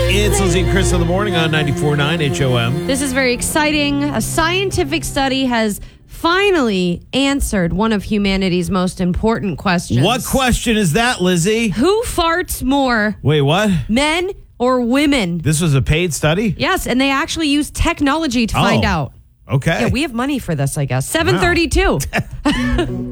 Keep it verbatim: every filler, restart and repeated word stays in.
It's Lizzie and Chris in the morning on ninety-four point nine H O M. This is very exciting. A scientific study has finally answered one of humanity's most important questions. What question is that, Lizzie? Who farts more, Wait, what? men or women? This was a paid study? Yes, and they actually use technology to find Oh, out. Okay. Yeah, we have money for this, I guess. seven thirty-two.